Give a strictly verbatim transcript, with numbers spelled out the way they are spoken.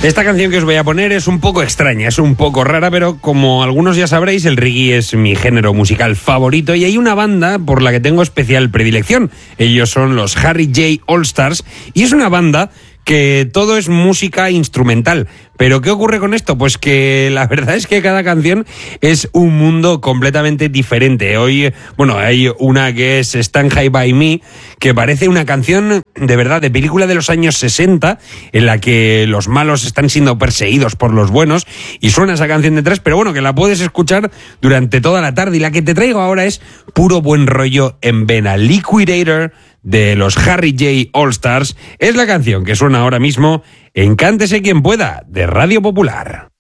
Esta canción que os voy a poner es un poco extraña, es un poco rara, pero como algunos ya sabréis, el reggae es mi género musical favorito y hay una banda por la que tengo especial predilección. Ellos son los Harry J. All Stars y es una banda que todo es música instrumental. ¿Pero qué ocurre con esto? Pues que la verdad es que cada canción es un mundo completamente diferente. Hoy, bueno, hay una que es Stand High By Me, que parece una canción de verdad de película de los años sesenta, en la que los malos están siendo perseguidos por los buenos, y suena esa canción detrás, pero bueno, que la puedes escuchar durante toda la tarde. Y la que te traigo ahora es puro buen rollo en vena. Liquidator, de los Harry J. All Stars, es la canción que suena ahora mismo en Cántese quien pueda, de Radio Popular.